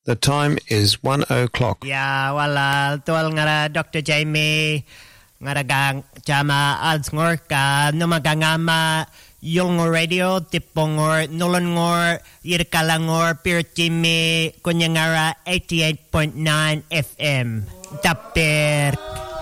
The time is 1:00. Ya wala tual ngara Dr. Jamie ngara gang jama alsngor ka numagangama Yolngor Radio tipongor nulongor yirkalangor pirtimi kunyangara 88.9 FM. Taper